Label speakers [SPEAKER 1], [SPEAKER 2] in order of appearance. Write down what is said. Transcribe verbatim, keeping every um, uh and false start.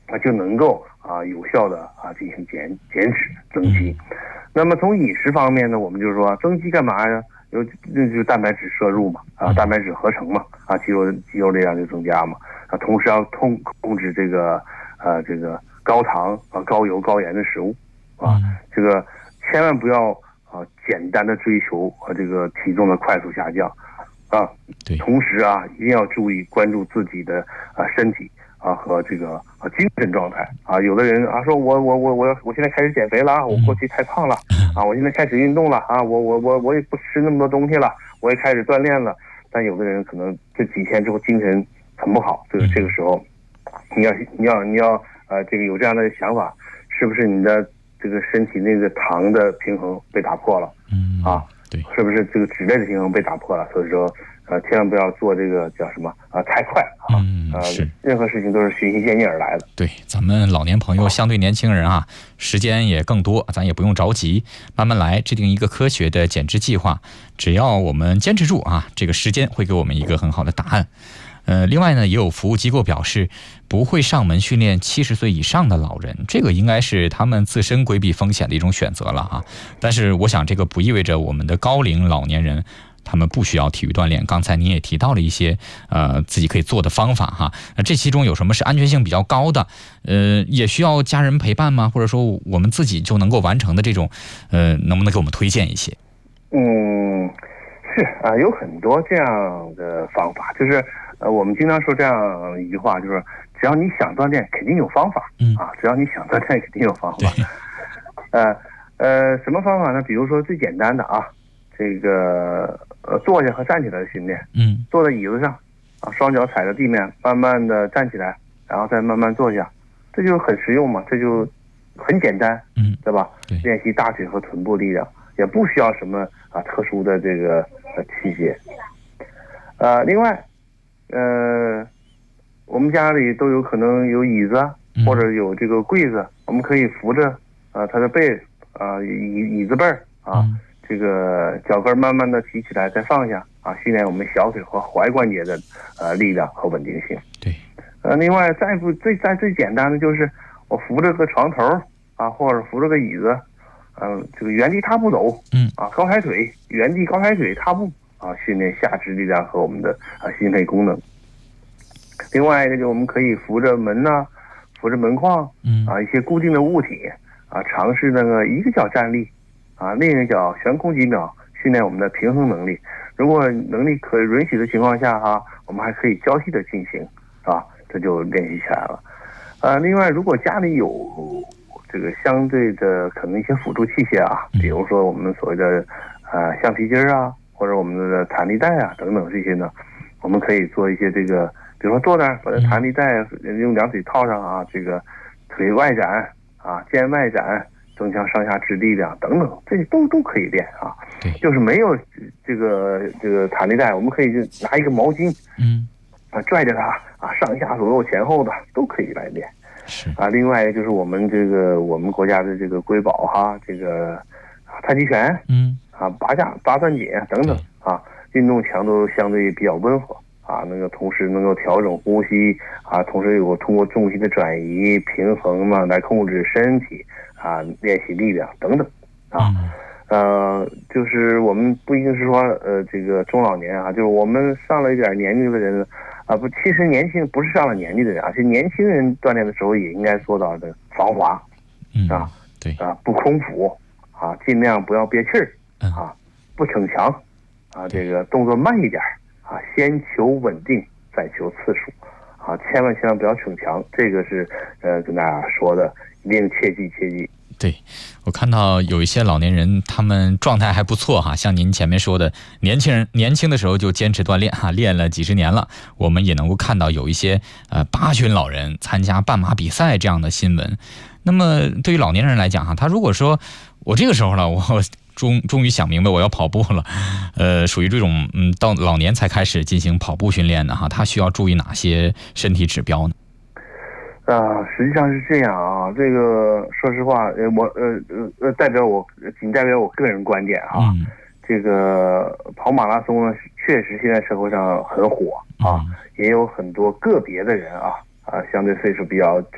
[SPEAKER 1] 啊就能够啊有效的啊进行减减脂增肌。那么从饮食方面呢，我们就是说增肌干嘛呀？有那就是蛋白质摄入嘛，啊蛋白质合成嘛，啊肌肉肌肉力量就增加嘛，啊同时要控控制这个呃这个高糖啊高油高盐的食物，啊这个千万不要啊简单的追求和这个体重的快速下降，啊同时啊一定要注意关注自己的啊身体啊和这个啊精神状态啊。有的人啊说我我我我要我现在开始减肥了，我过去太胖了啊，我现在开始运动了啊，我我我我也不吃那么多东西了，我也开始锻炼了。但有的人可能这几天之后精神很不好，这个这个时候你要你要你要呃这个有这样的想法，是不是你的这个身体那个糖的平衡被打破了？
[SPEAKER 2] 嗯
[SPEAKER 1] 啊，
[SPEAKER 2] 对，
[SPEAKER 1] 是不是这个脂类的平衡被打破了？所以说呃千万不要做这个叫什么啊太快啊，
[SPEAKER 2] 嗯
[SPEAKER 1] 呃
[SPEAKER 2] 是
[SPEAKER 1] 任何事情都是循序渐进而来的。
[SPEAKER 2] 对，咱们老年朋友相对年轻人啊，时间也更多，咱也不用着急，慢慢来，制定一个科学的减脂计划。只要我们坚持住啊，这个时间会给我们一个很好的答案。呃，另外呢，也有服务机构表示不会上门训练七十岁以上的老人，这个应该是他们自身规避风险的一种选择了啊。但是我想，这个不意味着我们的高龄老年人他们不需要体育锻炼。刚才您也提到了一些呃自己可以做的方法哈，那这其中有什么是安全性比较高的？呃，也需要家人陪伴吗？或者说我们自己就能够完成的这种，呃，能不能给我们推荐一些？
[SPEAKER 1] 嗯，是啊，有很多这样的方法，就是呃，我们经常说这样一句话，就是只要你想锻炼，肯定有方法。
[SPEAKER 2] 嗯
[SPEAKER 1] 啊，只要你想锻炼，肯定有方法。呃呃，什么方法呢？比如说最简单的啊，这个呃坐下和站起来的训练。
[SPEAKER 2] 嗯，
[SPEAKER 1] 坐在椅子上啊，双脚踩着地面，慢慢的站起来，然后再慢慢坐下，这就很实用嘛，这就很简单。
[SPEAKER 2] 嗯，
[SPEAKER 1] 对吧？
[SPEAKER 2] 对，
[SPEAKER 1] 练习大腿和臀部力量。也不需要什么啊特殊的这个呃器械，呃，另外，呃，我们家里都有可能有椅子或者有这个柜子，我们可以扶着啊它的背啊椅椅子背儿啊，这个脚跟慢慢的提起来再放下啊，训练我们小腿和踝关节的呃力量和稳定性。
[SPEAKER 2] 对，
[SPEAKER 1] 呃，另外再不最再最简单的就是我扶着个床头啊，或者扶着个椅子。嗯，这个原地踏步走，
[SPEAKER 2] 嗯
[SPEAKER 1] 啊，高抬腿，原地高抬腿踏步啊，训练下肢力量和我们的啊心肺功能。另外一个就我们可以扶着门呐、啊，扶着门框，
[SPEAKER 2] 嗯
[SPEAKER 1] 啊，一些固定的物体啊，尝试那个一个脚站立，啊，另一个脚悬空几秒，训练我们的平衡能力。如果能力可允许的情况下哈、啊，我们还可以交替的进行，啊，这就练习起来了。呃，另外如果家里有这个相对的可能一些辅助器械啊，比如说我们所谓的呃橡皮筋啊，或者我们的弹力带啊等等这些呢，我们可以做一些这个，比如说坐那儿把这弹力带用两腿套上啊，这个腿外展啊，肩外展，增强上下肢力量等等，这些都都可以练啊。
[SPEAKER 2] 对，
[SPEAKER 1] 就是没有这个这个弹力带，我们可以就拿一个毛巾，
[SPEAKER 2] 嗯
[SPEAKER 1] 啊拽着它啊，上下左右前后的都可以来练。
[SPEAKER 2] 是
[SPEAKER 1] 啊，另外就是我们这个我们国家的这个瑰宝哈，这个太极拳，
[SPEAKER 2] 嗯
[SPEAKER 1] 啊八架八段锦等等啊，运动强度相对比较温和啊，那个同时能够调整呼吸啊，同时有通过重心的转移平衡嘛，来控制身体啊，练习力量等等啊。
[SPEAKER 2] 嗯
[SPEAKER 1] 呃，就是我们不一定是说呃这个中老年啊，就是我们上了一点年纪的人啊，不，其实年轻不是上了年纪的人啊，其实年轻人锻炼的时候也应该做到的防滑，
[SPEAKER 2] 嗯
[SPEAKER 1] 啊，
[SPEAKER 2] 对
[SPEAKER 1] 啊，不空腹啊，尽量不要憋气儿啊，不逞强啊，这个动作慢一点啊，先求稳定再求次数啊，千万千万不要逞强，这个是呃跟大家说的，一定切记切记。
[SPEAKER 2] 对，我看到有一些老年人，他们状态还不错哈，像您前面说的，年轻人年轻的时候就坚持锻炼哈，练了几十年了。我们也能够看到有一些呃八旬老人参加半马比赛这样的新闻。那么对于老年人来讲哈，他如果说我这个时候了，我终终于想明白我要跑步了，呃，属于这种嗯到老年才开始进行跑步训练的哈，他需要注意哪些身体指标呢？
[SPEAKER 1] 啊，实际上是这样啊，这个说实话，呃，我呃呃呃，代表我仅代表我个人观点啊，
[SPEAKER 2] 嗯、
[SPEAKER 1] 这个跑马拉松呢，确实现在社会上很火啊，嗯、也有很多个别的人啊啊，相对岁数比较